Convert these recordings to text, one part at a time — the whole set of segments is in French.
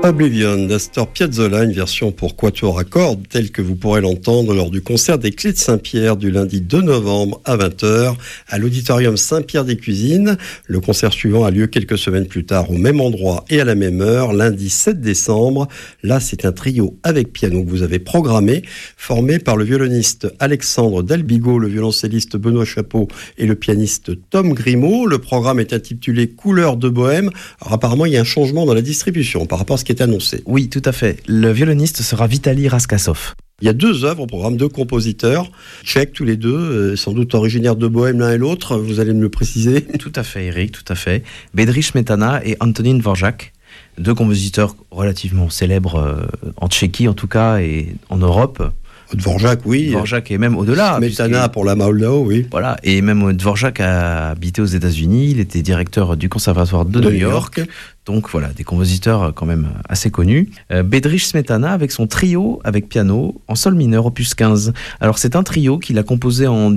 Oblivion d'Astor Piazzolla, une version pour quatuor à cordes telle que vous pourrez l'entendre lors du concert des Clés de Saint-Pierre du lundi 2 novembre à 20h à l'auditorium Saint-Pierre-des-Cuisines. Le concert suivant a lieu quelques semaines plus tard au même endroit et à la même heure, lundi 7 décembre. Là, c'est un trio avec piano que vous avez programmé, formé par le violoniste Alexandre Dalbigo, le violoncelliste Benoît Chapeau et le pianiste Tom Grimaud. Le programme est intitulé Couleurs de Bohème. Alors apparemment, il y a un changement dans la distribution par rapport à ce qui est annoncé. Oui, tout à fait. Le violoniste sera Vitali Raskasov. Il y a deux œuvres au programme, deux compositeurs, tchèques tous les deux, sans doute originaires de Bohème l'un et l'autre, vous allez me le préciser. Tout à fait, Eric, tout à fait. Bedřich Smetana et Antonín Dvořák, deux compositeurs relativement célèbres en Tchéquie en tout cas et en Europe. Dvořák, oui. Dvořák est même au-delà. Smetana pour la Moldau, oui. Voilà, et même Dvořák a habité aux États-Unis, il était directeur du conservatoire de New York. Donc voilà, des compositeurs quand même assez connus. Bedřich Smetana avec son trio avec piano en sol mineur opus 15. Alors c'est un trio qu'il a composé en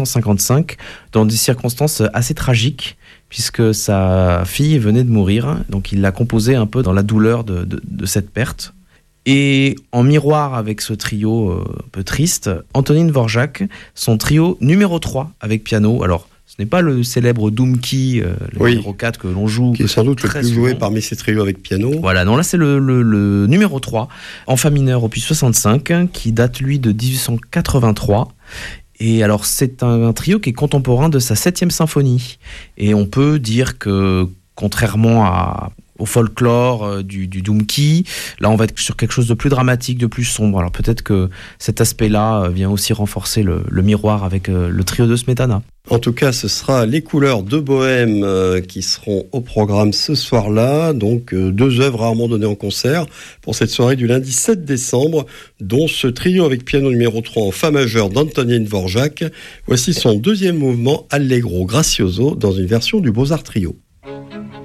1855 dans des circonstances assez tragiques puisque sa fille venait de mourir. Donc il l'a composé un peu dans la douleur de cette perte. Et en miroir avec ce trio un peu triste, Antonín Dvořák, son trio numéro 3 avec piano. Alors, ce n'est pas le célèbre Dumki, numéro 4 que l'on joue. Qui est sans doute le plus joué parmi ces trios avec piano. Voilà, non, là c'est le numéro 3, en fa mineur opus 65, qui date lui de 1883. Et alors c'est un trio qui est contemporain de sa 7e symphonie. Et on peut dire que, contrairement au folklore du Dumki, là on va être sur quelque chose de plus dramatique, de plus sombre. Alors peut-être que cet aspect-là vient aussi renforcer le miroir avec le trio de Smetana. En tout cas, ce sera les Couleurs de Bohème qui seront au programme ce soir-là. Donc deux œuvres rarement données en concert pour cette soirée du lundi 7 décembre, dont ce trio avec piano numéro 3 en fa majeur d'Antonín Dvořák. Voici son deuxième mouvement Allegro Gracioso dans une version du Beaux-Arts Trio.